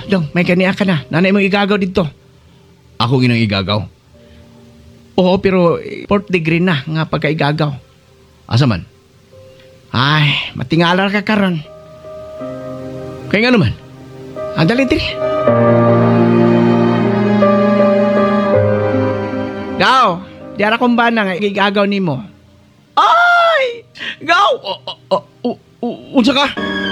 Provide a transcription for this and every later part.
Dong, may kaniya ka na. Nanay mo igagaw dito. Ako ginang igagaw. Oo, pero fourth degree na nga pagka-igagaw. Asa man? Ay, matingala ka karon. Kaya nga naman. Dali, dali. Gaw, diara kong ba na nga igagaw ni mo? Ay! Gaw! Unsa ka?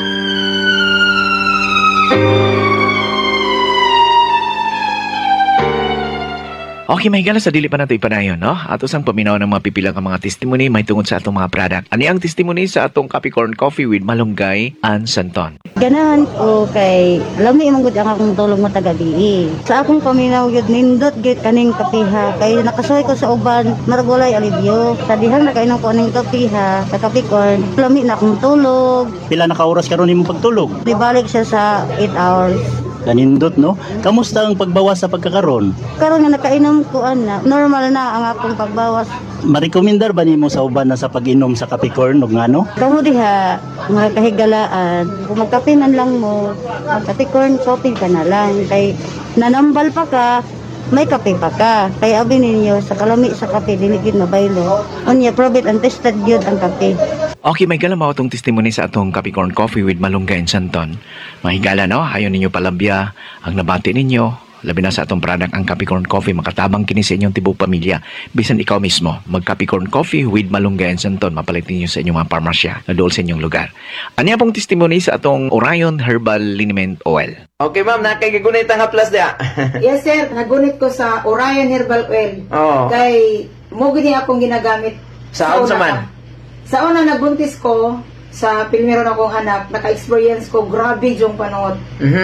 Okay, may gala sa dili pa nato ipanayon, no? Ato sang paminaw ng mga pipilang mga testimony may tungod sa atong mga product. Ani ang testimony sa atong Capricorn Coffee with Malunggay and Santon. Ganahan ko kay lami man gud ang akong tulong mo taga-dii. Sa akong paminaw gyud nindot gyud kaning kapiha kay nakasuy ko sa uban maragulay alibyo. Sa dihang nakainom ko aning kapiha sa Capricorn, lami na akong tulog. Pila na ka oras karon imong pagtulog? Nibalik siya sa 8 hours. Ganindot, no? Kamusta ang pagbawas sa pagkakaron? Karon nga nakainom ko ana, normal na ang akong pagbawas. Marekomendar ba nimo sa uban na sa pag-inom sa Capricorn ug ngano? Kamo diha mga kahigalaan, kung magkapinan lang mo, mag-Capricorn coffee ka na lang kay nanambal pa ka. May kape pa ka. Kaya abi ninyo, sa kalami sa kape, dili gid mabaylo. Unya, proven and tested yun ang kape. Okay, may gala mao tong testimony sa atong Capricorn Coffee with Malunggay and Santon. Mahigala, no? Ayaw ninyo palabya ang nabati ninyo. Labi na sa atong product ang Capricorn Coffee, makatabang kini sa inyong tibok pamilya. Bisan ikaw mismo, mag-Capricorn Coffee with Malunggay and Santon, mapalit ninyo sa inyong mga parmasya na dool sa inyong lugar. Anya pong testimony sa atong Orion Herbal Liniment Oil. Okay, ma'am, nakaigunit ang haplas dia. Yes, sir. Nagunit ko sa Orion Herbal Oil. Oo. Kay, mo gini akong ginagamit. Saan sa una man? pa. Sa una, nagbuntis ko, sa pilmeron akong anak, naka-experience ko, grabe yung panahon.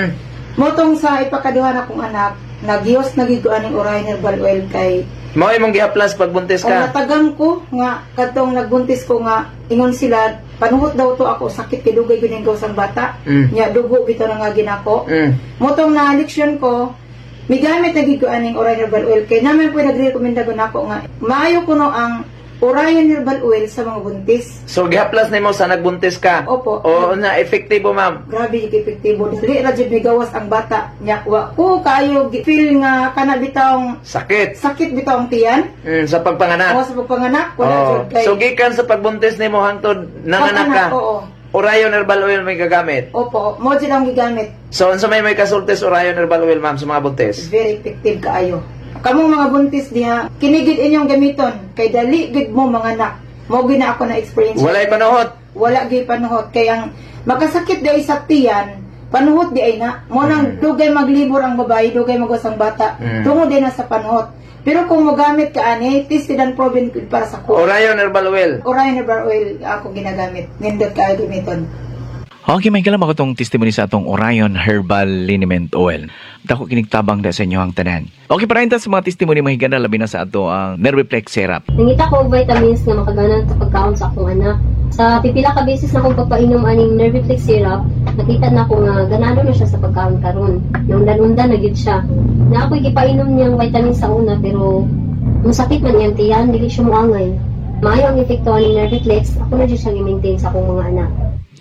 Motong sa ipakaduhan akong anak, nagyos nagiguan ng Orion Herbal Oil kay Mao imong gihaplas pag buntis o ka. natagang ko nga katong nagbuntis ko nga ingon sila panuhot daw to ako sakit kay dugay gyud ang sang bata. Nya dugo bitaw na nga ginako. Motong na leksyon ko migamit nagiguan ng Orion Herbal Oil kay naman po nagrekomenda ko nako nga maayo kuno ang Orion Herbal Oil sa mga buntis. So gihaplas nimo sa nagbuntis ka. Opo. O na epektibo, ma'am. Grabe yung epektibo. Dili ra jud migawas ang bata. Nya wa ko kayo feel nga kana bitawng Sakit. sakit bitawng tiyan. Sa pagpanganak. O sa pagpanganak wala Oh. jud kay So gikan sa pagbuntis nimo hangtod nanganak ka. Oo. Orion Herbal Oil may gagamit. Opo, mo jud ang gigamit. So unsa may kasultes Orion Herbal Oil, ma'am, sa mga buntis? Very effective kaayo. Kamong mga buntis diha, kinigid inyong gamiton kay dali gid mo mga anak. Mo gina ako na experience. Walay panuhot. Wala gyud panuhot kay ang makasakit day sa tiyan, panuhot di ay na. Mo nang dugay maglibor ang babae, dugay magwas ang bata. Tungod din na sa panuhot. Pero kung mogamit ka ani, tested and proven good para sa ko. Orion Herbal Oil. Orion Herbal Oil ako ginagamit. Nindot kaayo gamiton. Okay, may kalam ako itong testimony sa atong Orion Herbal Liniment Oil. Dako kinigtabang da sa inyo ang tanan. Okay, para sa mga testimony mahigana labi na sa ato ang Nerviplex Syrup. Nangita ko og vitamins na makaganan sa pagkaon sa akong anak. Sa pipila ka beses na akong pagpainom aning Nerviplex Syrup, nakita na ko nga ganado na siya sa pagkaon karon. Naundan-undan na gyud siya. Na ako'y gipainom niyang vitamins sa una pero kung sakit man iyang tiyan, dili siya moangay. Maayo ang epekto aning Nerviplex, ako na gyud siya i-maintain sa akong mga anak.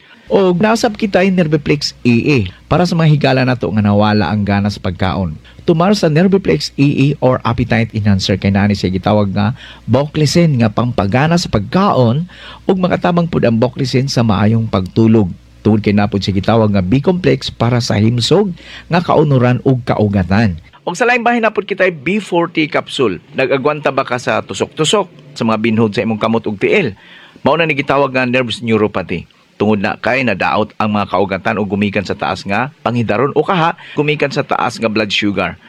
O nasab kita yung Nerviplex EE para sa mga higala na to nga nawala ang gana sa pagkaon. Tumar sa Nerviplex EE or Appetite Enhancer kay nani siya gitawag nga Boclicin nga pangpagana sa pagkaon ug makatabang pud ang Boclicin sa maayong pagtulog. Tungod kay napod siya gitawag nga B-complex para sa himsog nga kaunuran ug kaugatan. Og sa laing bahin napod kita B40 capsule. Nag-agwanta ba ka sa tusok-tusok sa mga binhod sa imong kamot ug tiil? Mao na ni gitawag nga nervous neuropathy. Tungod na kay nadaot ang mga kaugatan o gumikan sa taas nga panghidaron o kaha gumikan sa taas nga blood sugar.